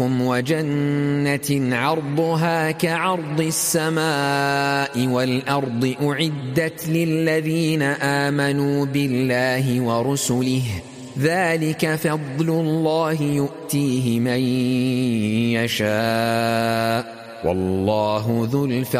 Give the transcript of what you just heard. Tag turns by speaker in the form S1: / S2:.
S1: وجنة عرضها كعرض السماء والأرض أعدت للذين آمنوا بالله ورسله ذلك فضل الله يؤتيه من يشاء والله ذو الفضل